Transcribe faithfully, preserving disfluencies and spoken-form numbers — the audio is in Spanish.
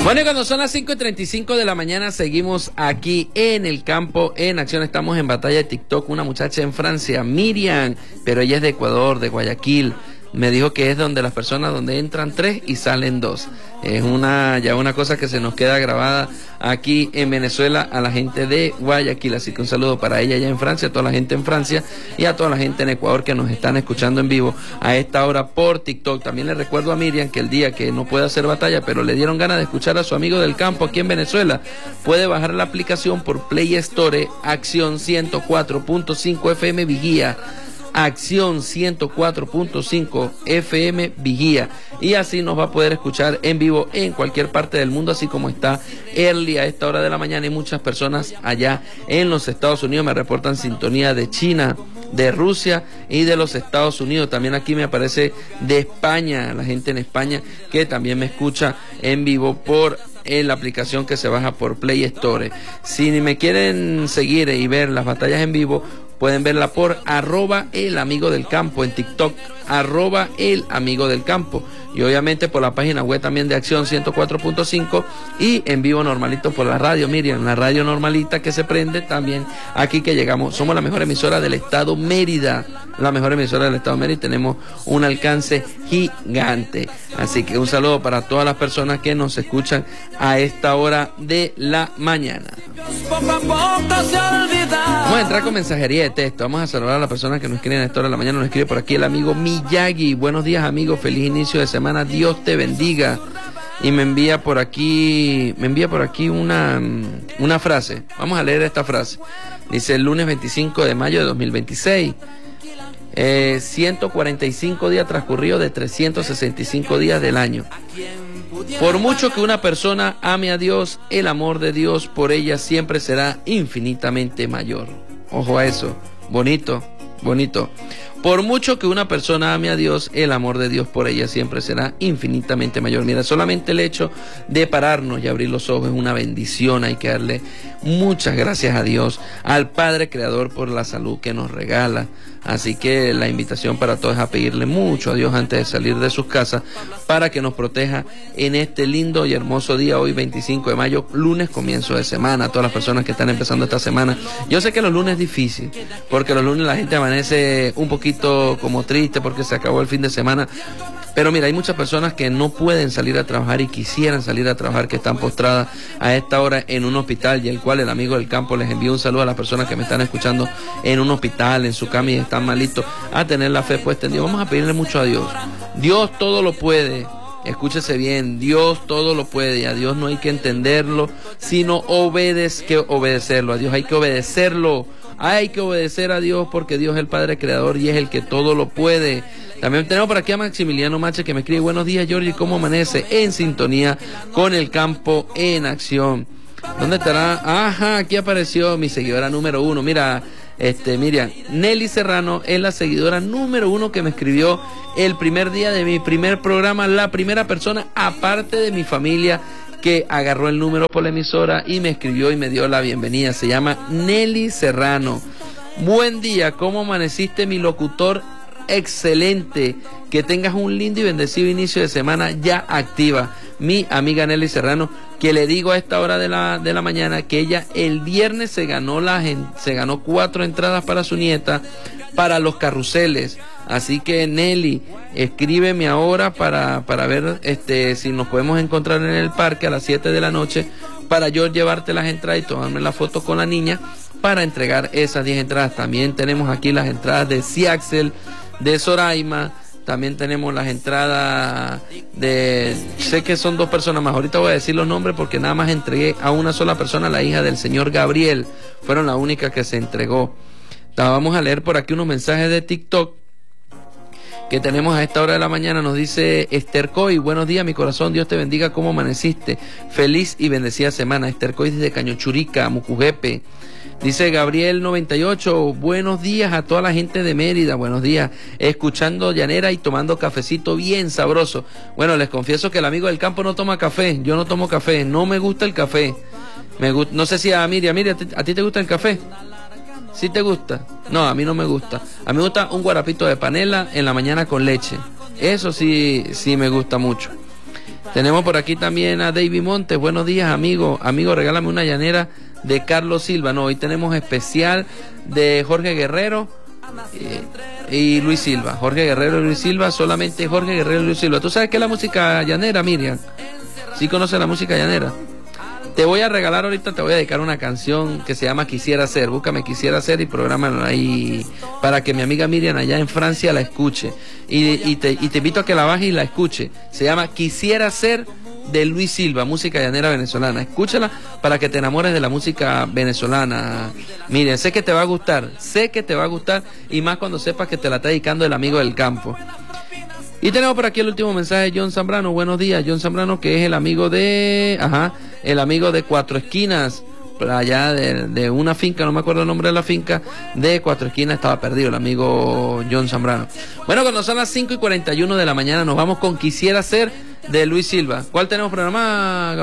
Bueno, y cuando son las cinco y treinta y cinco de la mañana, seguimos aquí en el campo en acción. Estamos en batalla de TikTok. Una muchacha en Francia, Miriam, pero ella es de Ecuador, de Guayaquil. Me dijo que es donde las personas donde entran tres y salen dos. Es una ya una cosa que se nos queda grabada aquí en Venezuela a la gente de Guayaquil. Así que un saludo para ella allá en Francia, a toda la gente en Francia y a toda la gente en Ecuador que nos están escuchando en vivo a esta hora por TikTok. También le recuerdo a Miriam que el día que no puede hacer batalla, pero le dieron ganas de escuchar a su amigo del campo aquí en Venezuela, puede bajar la aplicación por Play Store, Acción ciento cuatro punto cinco F M Vigía. Acción ciento cuatro punto cinco F M Vigía, y así nos va a poder escuchar en vivo en cualquier parte del mundo, así como está Early a esta hora de la mañana. Y muchas personas allá en los Estados Unidos me reportan sintonía de China, de Rusia y de los Estados Unidos. También aquí me aparece de España, la gente en España que también me escucha en vivo por en la aplicación que se baja por Play Store. Si me quieren seguir y ver las batallas en vivo, pueden verla por arroba el amigo del campo en TikTok, arroba el amigo del campo, y obviamente por la página web también de Acción ciento cuatro punto cinco y en vivo normalito por la radio, Miriam, la radio normalita que se prende también aquí que llegamos. Somos la mejor emisora del estado Mérida, la mejor emisora del estado Mérida, tenemos un alcance gigante. Así que un saludo para todas las personas que nos escuchan a esta hora de la mañana. Vamos a entrar con mensajería de texto. Vamos a saludar a las personas que nos escriben a esta hora de la mañana. Nos escribe por aquí el amigo Miyagi. Buenos días, amigo. Feliz inicio de semana. Dios te bendiga. Y me envía por aquí, me envía por aquí una, una frase. Vamos a leer esta frase. Dice: el lunes veinticinco de mayo de dos mil veintiséis. Eh, ciento cuarenta y cinco días transcurridos de trescientos sesenta y cinco días del año. Por mucho que una persona ame a Dios, el amor de Dios por ella siempre será infinitamente mayor. Ojo a eso, bonito, bonito. Por mucho que una persona ame a Dios, el amor de Dios por ella siempre será infinitamente mayor. Mira, solamente el hecho de pararnos y abrir los ojos es una bendición. Hay que darle muchas gracias a Dios, al Padre Creador, por la salud que nos regala. Así que la invitación para todos es a pedirle mucho a Dios antes de salir de sus casas para que nos proteja en este lindo y hermoso día, hoy veinticinco de mayo, lunes, comienzo de semana. A todas las personas que están empezando esta semana, yo sé que los lunes es difícil, porque los lunes la gente amanece un poquito como triste porque se acabó el fin de semana. Pero mira, hay muchas personas que no pueden salir a trabajar y quisieran salir a trabajar, que están postradas a esta hora en un hospital, y el cual el amigo del campo les envía un saludo a las personas que me están escuchando en un hospital, en su cama y están malitos, a tener la fe puesta en Dios. Vamos a pedirle mucho a Dios. Dios todo lo puede. Escúchese bien, Dios todo lo puede, y a Dios no hay que entenderlo, sino obedez, que obedecerlo. A Dios hay que obedecerlo. Hay que obedecer a Dios porque Dios es el Padre Creador y es el que todo lo puede. También tenemos por aquí a Maximiliano Mache que me escribe: buenos días, Jorge, ¿cómo amanece? En sintonía con el campo en acción. ¿Dónde estará? Ajá, aquí apareció mi seguidora número uno. Mira, este, Miriam, Nelly Serrano es la seguidora número uno que me escribió el primer día de mi primer programa, la primera persona, aparte de mi familia, que agarró el número por la emisora y me escribió y me dio la bienvenida. Se llama Nelly Serrano. Buen día, ¿cómo amaneciste, mi locutor? Excelente, que tengas un lindo y bendecido inicio de semana ya activa. Mi amiga Nelly Serrano, que le digo a esta hora de la, de la mañana que ella el viernes se ganó, la, se ganó cuatro entradas para su nieta para los carruseles. Así que Nelly, escríbeme ahora para, para ver este si nos podemos encontrar en el parque a las siete de la noche para yo llevarte las entradas y tomarme la foto con la niña para entregar esas diez entradas. También tenemos aquí las entradas de Ciaxel, de Soraima. También tenemos las entradas de... Sé que son dos personas más. Ahorita voy a decir los nombres porque nada más entregué a una sola persona, la hija del señor Gabriel. Fueron la única que se entregó. Vamos a leer por aquí unos mensajes de TikTok que tenemos a esta hora de la mañana. Nos dice Esther Coy: buenos días, mi corazón, Dios te bendiga, ¿cómo amaneciste? Feliz y bendecida semana. Esther Coy desde Cañochurica, Mucujepe. Dice Gabriel noventa y ocho: buenos días a toda la gente de Mérida, buenos días, escuchando Llanera y tomando cafecito bien sabroso. Bueno, les confieso que el amigo del campo no toma café, yo no tomo café, no me gusta el café. Me gu- no sé si a Miriam, Miriam, ¿a ti te gusta el café? ¿Sí te gusta? No, a mí no me gusta. A mí me gusta un guarapito de panela en la mañana con leche. Eso sí, sí me gusta mucho. Tenemos por aquí también a David Montes. Buenos días, amigo. Amigo, regálame una llanera de Carlos Silva. No, hoy tenemos especial de Jorge Guerrero y, y Luis Silva. Jorge Guerrero y Luis Silva, solamente Jorge Guerrero y Luis Silva. ¿Tú sabes qué es la música llanera, Miriam? ¿Sí conoces la música llanera? Te voy a regalar ahorita, te voy a dedicar una canción que se llama Quisiera Ser. Búscame Quisiera Ser y prográmala ahí para que mi amiga Miriam allá en Francia la escuche. Y, y, te, y te invito a que la bajes y la escuche. Se llama Quisiera Ser de Luis Silva, música llanera venezolana. Escúchala para que te enamores de la música venezolana. Miriam, sé que te va a gustar, sé que te va a gustar y más cuando sepas que te la está dedicando el amigo del campo. Y tenemos por aquí el último mensaje de John Zambrano. Buenos días, John Zambrano, que es el amigo de... Ajá, el amigo de Cuatro Esquinas, allá de, de una finca, no me acuerdo el nombre de la finca, de Cuatro Esquinas, estaba perdido el amigo John Zambrano. Bueno, cuando son las cinco y cuarenta y uno de la mañana, nos vamos con Quisiera Ser de Luis Silva. ¿Cuál tenemos programado?